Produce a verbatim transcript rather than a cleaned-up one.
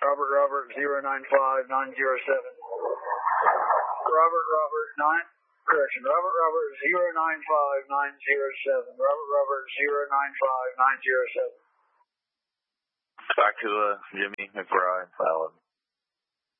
Robert, Robert, zero nine five nine zero seven. Robert, Robert, nine, correction, Robert, Robert, zero nine five nine zero seven. Robert, Robert, zero nine five nine zero seven. Back to uh, Jimmy McBride, Fallon.